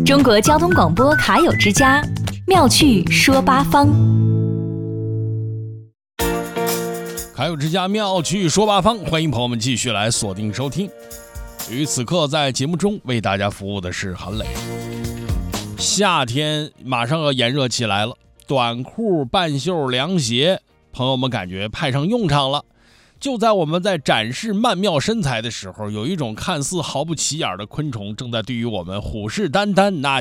中国交通广播卡友之家，妙趣说八方。 卡友之家，妙趣说八方，欢迎朋友们继续来锁定收听。于此刻在节目中为大家服务的是韩磊。夏天马上要炎热起来了，短裤、半袖、凉鞋，朋友们感觉派上用场了。就在我们在展示曼妙身材的时候，有一种看似毫不起眼的昆虫正在对于我们虎视眈眈，那